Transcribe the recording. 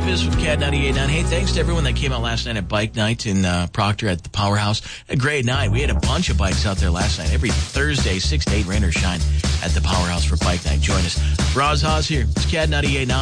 Davis with Cat 98.9. Hey, thanks to everyone that came out last night at Bike Night in Proctor at the Powerhouse. A great night. We had a bunch of bikes out there last night. Every Thursday, 6 to 8, rain or shine, at the Powerhouse for Bike Night. Join us. Roz Haas here. It's Cat 98.9.